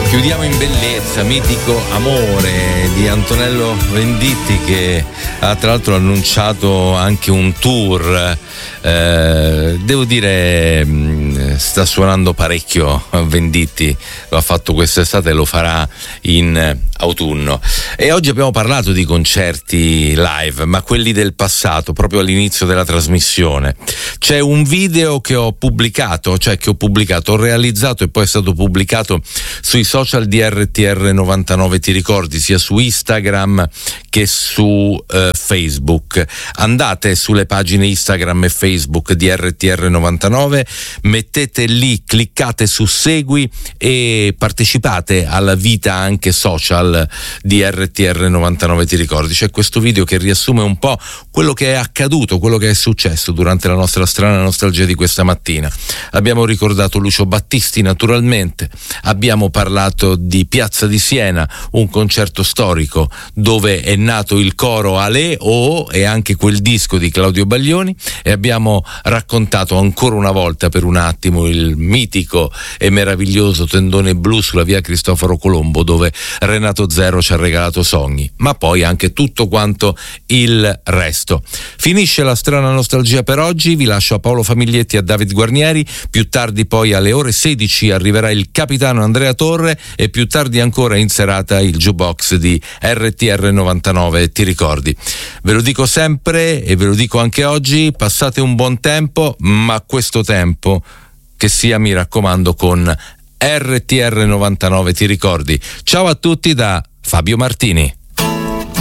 Chiudiamo in bellezza, Mitico Amore di Antonello Venditti, che ha tra l'altro annunciato anche un tour. Devo dire, sta suonando parecchio Venditti, lo ha fatto quest'estate e lo farà in autunno. E oggi abbiamo parlato di concerti live, ma quelli del passato, proprio all'inizio della trasmissione. C'è un video che ho realizzato e poi è stato pubblicato sui social di RTR 99, ti ricordi, sia su Instagram che su Facebook. Andate sulle pagine Instagram e Facebook di RTR 99, mettete lì, cliccate su segui e partecipate alla vita anche social di RTR 99, ti ricordi. C'è questo video che riassume un po' quello che è accaduto, quello che è successo durante la nostra strana nostalgia di questa mattina. Abbiamo ricordato Lucio Battisti, naturalmente, abbiamo parlato di Piazza di Siena, un concerto storico dove è nato il coro Ale O e anche quel disco di Claudio Baglioni, e abbiamo raccontato ancora una volta per un attimo il mitico e meraviglioso tendone blu sulla via Cristoforo Colombo, dove Renato Zero ci ha regalato sogni, ma poi anche tutto quanto il resto. Finisce la strana nostalgia per oggi, vi lascio a Paolo Famiglietti e a David Guarnieri. Più tardi, poi alle ore 16, arriverà il capitano Andrea Torre, e più tardi ancora in serata il jukebox di RTR 99, ti ricordi. Ve lo dico sempre e ve lo dico anche oggi: passate un buon tempo, ma questo tempo che sia, mi raccomando, con RTR 99, ti ricordi. Ciao a tutti da Fabio Martini.